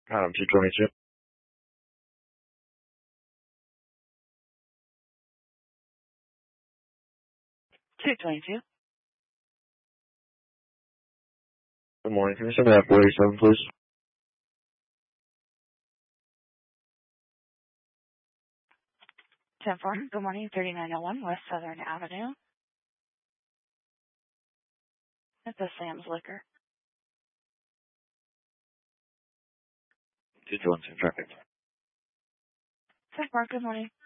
Adam 222. 222. Good morning. Can you send me that 487, please? 10-4. Good morning. 3901 West Southern Avenue. That's the Sam's Liquor. 221 traffic. 10-4. Good morning.